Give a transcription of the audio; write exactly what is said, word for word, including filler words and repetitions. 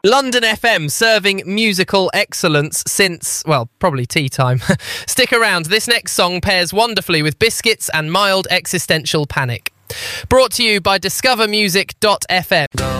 London F M, serving musical excellence since, well, probably tea time. Stick around, this next song pairs wonderfully with Biscuits and Mild Existential Panic. Brought to you by discover music dot f m.